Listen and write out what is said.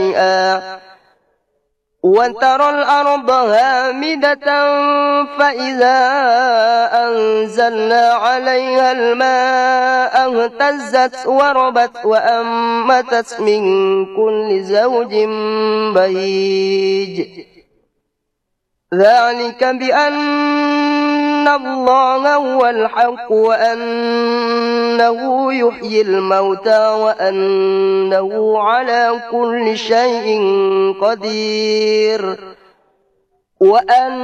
شيئا وترى الأرض هامدة فإذا أنزلنا عليها الماء اهتزت وربت وأنبتت من كل زوج بهيج ذلك بأن الله هو الحق وأنه يحيي الموتى وأنه على كل شيء قدير